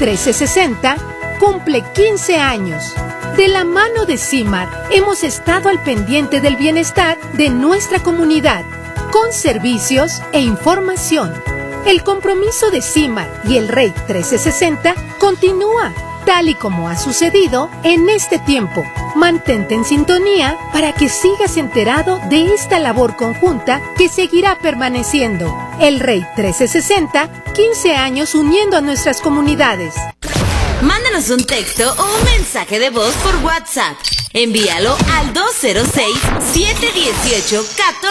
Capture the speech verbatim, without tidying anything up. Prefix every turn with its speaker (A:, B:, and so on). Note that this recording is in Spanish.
A: trece sesenta cumple quince años. De la mano de CIMAR, hemos estado al pendiente del bienestar de nuestra comunidad, con servicios e información. El compromiso de CIMAR y el R E I trece sesenta continúa, tal y como ha sucedido en este tiempo. Mantente en sintonía para que sigas enterado de esta labor conjunta que seguirá permaneciendo. El R E I trece sesenta, quince años uniendo a nuestras comunidades.
B: Mándanos un texto o un mensaje de voz por WhatsApp. Envíalo al dos cero seis, siete uno ocho, uno cuatro